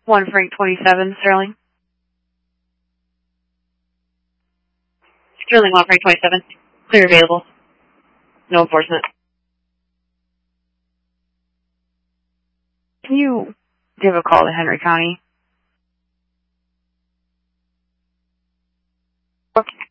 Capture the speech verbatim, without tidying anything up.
one Frank twenty-seven, Sterling. Sterling one Frank twenty-seven. Clear available. No enforcement. Can you give a call to Henry County? Okay.